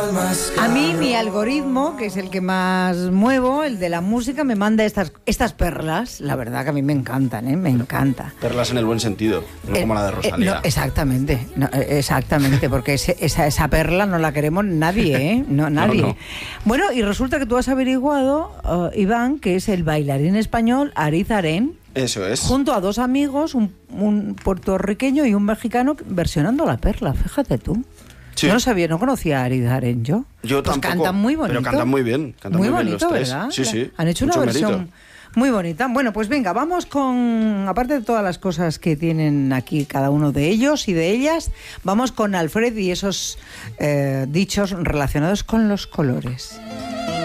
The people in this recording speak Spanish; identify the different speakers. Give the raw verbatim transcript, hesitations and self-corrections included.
Speaker 1: A mí mi algoritmo, que es el que más muevo, el de la música, me manda estas, estas perlas. La verdad que a mí me encantan, ¿eh? Me encanta.
Speaker 2: Perlas en el buen sentido, no
Speaker 1: Eh,
Speaker 2: como la de
Speaker 1: eh,
Speaker 2: Rosalía.
Speaker 1: no, exactamente, no, eh, exactamente, porque ese, esa, esa perla no la queremos nadie, ¿eh? No, nadie.
Speaker 2: No, no.
Speaker 1: Bueno, y resulta que tú has averiguado, uh, Iván, que es el bailarín español Ariz Arén,
Speaker 2: Eso es.
Speaker 1: junto a dos amigos, un, un puertorriqueño y un mexicano, versionando la perla, fíjate tú.
Speaker 2: Sí.
Speaker 1: Yo no sabía, no conocía a Ariz Arén yo.
Speaker 2: Yo
Speaker 1: pues
Speaker 2: tampoco,
Speaker 1: cantan muy bonito.
Speaker 2: pero cantan muy bien, cantan
Speaker 1: muy
Speaker 2: muy bien
Speaker 1: bonito,
Speaker 2: los tres.
Speaker 1: ¿verdad?
Speaker 2: Sí, sí.
Speaker 1: Han hecho una
Speaker 2: Mucho
Speaker 1: versión
Speaker 2: mérito.
Speaker 1: muy bonita. Bueno, pues venga, vamos con, aparte de todas las cosas que tienen aquí cada uno de ellos y de ellas, vamos con Alfred y esos eh, dichos relacionados con los colores.